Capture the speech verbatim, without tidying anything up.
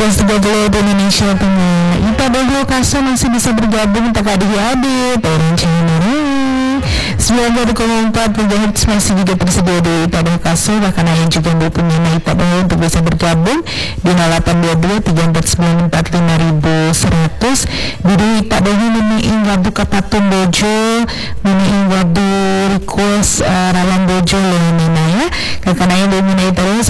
belas tiga puluh di Indonesia Tengah. Ita Bogo Kaso masih bisa bergabung tak adik-adik Orang Cahaya sembilan puluh koma empat megahertz masih juga tersedia di Ita Bogo Kaso. Bahkan yang juga mempunyai Ita Bogo untuk bisa bergabung di nol delapan dua dua tiga empat sembilan empat lima seratus. Jadi Ita Bogo meneing wabu Kapatun Bojo, meneing wabu request uh, Rawan Bojo loh Nina ya. Karena yang dominasi terus